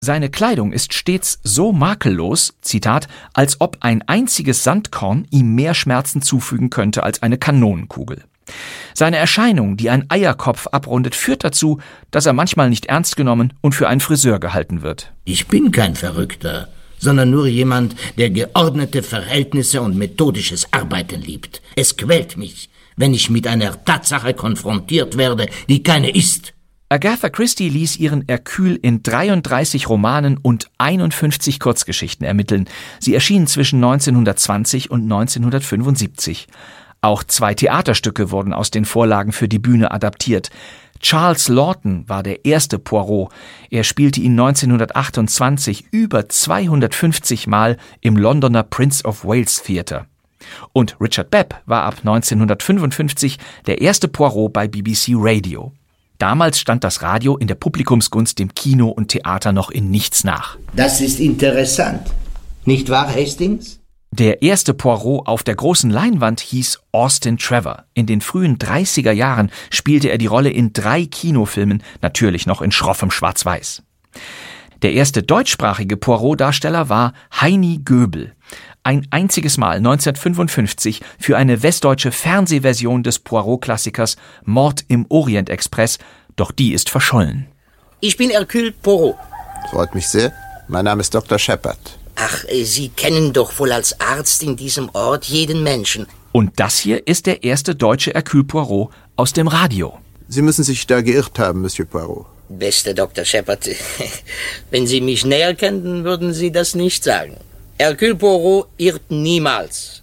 Seine Kleidung ist stets so makellos, Zitat, als ob ein einziges Sandkorn ihm mehr Schmerzen zufügen könnte als eine Kanonenkugel. Seine Erscheinung, die ein Eierkopf abrundet, führt dazu, dass er manchmal nicht ernst genommen und für einen Friseur gehalten wird. Ich bin kein Verrückter, sondern nur jemand, der geordnete Verhältnisse und methodisches Arbeiten liebt. Es quält mich, wenn ich mit einer Tatsache konfrontiert werde, die keine ist. Agatha Christie ließ ihren Hercule in 33 Romanen und 51 Kurzgeschichten ermitteln. Sie erschienen zwischen 1920 und 1975. Auch 2 Theaterstücke wurden aus den Vorlagen für die Bühne adaptiert. Charles Laughton war der erste Poirot. Er spielte ihn 1928 über 250 Mal im Londoner Prince of Wales Theatre. Und Richard Babb war ab 1955 der erste Poirot bei BBC Radio. Damals stand das Radio in der Publikumsgunst dem Kino und Theater noch in nichts nach. Das ist interessant. Nicht wahr, Hastings? Der erste Poirot auf der großen Leinwand hieß Austin Trevor. In den frühen 30er Jahren spielte er die Rolle in 3 Kinofilmen, natürlich noch in schroffem Schwarz-Weiß. Der erste deutschsprachige Poirot-Darsteller war Heini Göbel. Ein einziges Mal 1955 für eine westdeutsche Fernsehversion des Poirot-Klassikers Mord im Orient-Express, doch die ist verschollen. Ich bin Hercule Poirot. Freut mich sehr. Mein Name ist Dr. Shepard. Ach, Sie kennen doch wohl als Arzt in diesem Ort jeden Menschen. Und das hier ist der erste deutsche Hercule Poirot aus dem Radio. Sie müssen sich da geirrt haben, Monsieur Poirot. Bester Dr. Shepard, wenn Sie mich näher kannten, würden Sie das nicht sagen. Hercule Poirot irrt niemals.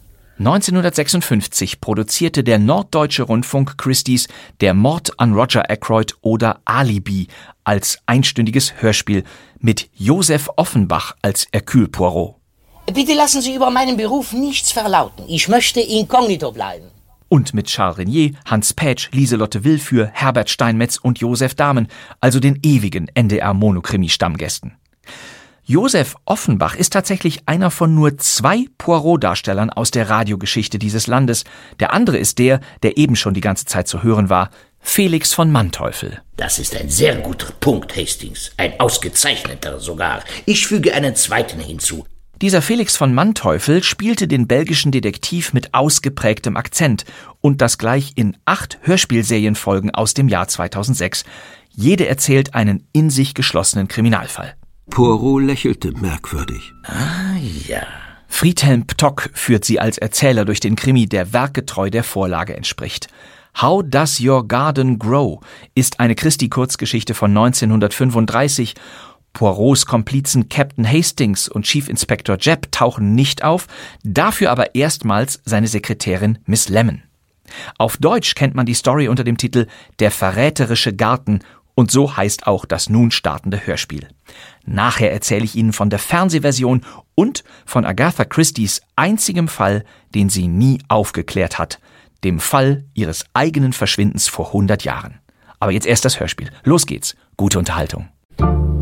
1956 produzierte der Norddeutsche Rundfunk Christie's Der Mord an Roger Ackroyd oder Alibi als einstündiges Hörspiel mit Joseph Offenbach als Hercule Poirot. Bitte lassen Sie über meinen Beruf nichts verlauten. Ich möchte inkognito bleiben. Und mit Charles Renier, Hans Pätsch, Lieselotte Willführ, Herbert Steinmetz und Josef Dahmen, also den ewigen NDR-Monokrimi-Stammgästen. Joseph Offenbach ist tatsächlich einer von nur 2 Poirot-Darstellern aus der Radiogeschichte dieses Landes. Der andere ist der eben schon die ganze Zeit zu hören war, Felix von Manteuffel. Das ist ein sehr guter Punkt, Hastings. Ein ausgezeichneter sogar. Ich füge einen zweiten hinzu. Dieser Felix von Manteuffel spielte den belgischen Detektiv mit ausgeprägtem Akzent und das gleich in 8 Hörspielserienfolgen aus dem Jahr 2006. Jede erzählt einen in sich geschlossenen Kriminalfall. Poirot lächelte merkwürdig. Ah, ja. Friedhelm Ptock führt sie als Erzähler durch den Krimi, der werkgetreu der Vorlage entspricht. How Does Your Garden Grow ist eine Christie-Kurzgeschichte von 1935. Poirots Komplizen Captain Hastings und Chief Inspector Jebb tauchen nicht auf, dafür aber erstmals seine Sekretärin Miss Lemon. Auf Deutsch kennt man die Story unter dem Titel Der verräterische Garten und so heißt auch das nun startende Hörspiel. Nachher erzähle ich Ihnen von der Fernsehversion und von Agatha Christies einzigem Fall, den sie nie aufgeklärt hat, dem Fall ihres eigenen Verschwindens vor 100 Jahren. Aber jetzt erst das Hörspiel. Los geht's. Gute Unterhaltung.